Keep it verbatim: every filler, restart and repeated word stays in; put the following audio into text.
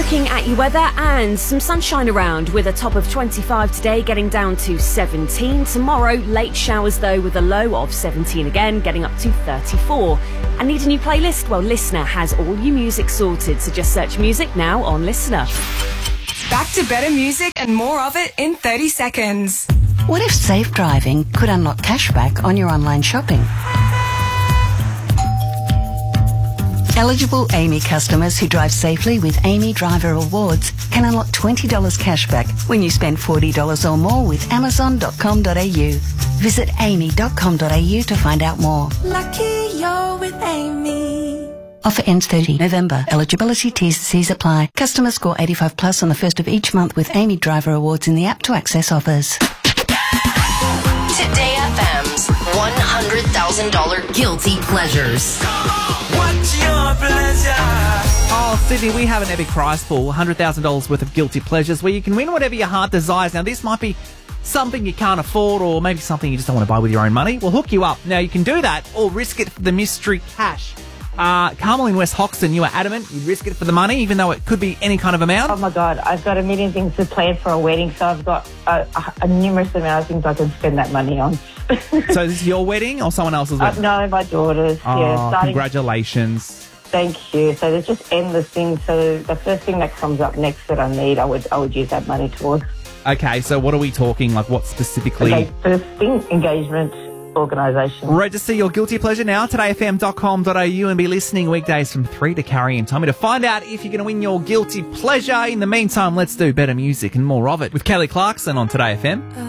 Looking at your weather and some sunshine around with a top of twenty-five today, getting down to seventeen. Tomorrow, late showers though with a low of seventeen again, getting up to thirty-four. And need a new playlist? Well, Listener has all your music sorted, so just search music now on Listener. Back to better music and more of it in thirty seconds. What if safe driving could unlock cashback on your online shopping? Eligible Amy customers who drive safely with Amy Driver Rewards can unlock twenty dollars cashback when you spend forty dollars or more with amazon dot com dot a u. Visit amy dot com dot a u to find out more. Lucky you're with Amy. Offer ends thirtieth November. Eligibility T's and C's apply. Customers score eighty-five plus on the first of each month with Amy Driver Rewards in the app to access offers. Today F M's one hundred thousand dollars Guilty Pleasures. What's your pleasure? Oh, Sydney, we have an epic prize pool, one hundred thousand dollars worth of Guilty Pleasures, where you can win whatever your heart desires. Now, this might be something you can't afford, or maybe something you just don't want to buy with your own money. We'll hook you up. Now, you can do that or risk it for the mystery cash. Uh, Carmel in West Hoxton, you were adamant you'd risk it for the money, even though it could be any kind of amount. Oh my God, I've got a million things to plan for a wedding, so I've got a, a, a numerous amount of things I can spend that money on. So this is your wedding or someone else's wedding? Uh, no, my daughter's. Oh, yeah, starting, congratulations. Thank you. So there's just endless things. So the first thing that comes up next that I need, I would I would use that money towards. Okay, so what are we talking? Like what specifically? Okay, first thing, engagement organisation. Register your Guilty Pleasure now, today f m dot com dot a u, and be listening weekdays from three to Carrie and Tommy to find out if you're going to win your Guilty Pleasure. In the meantime, let's do better music and more of it with Kelly Clarkson on Today F M.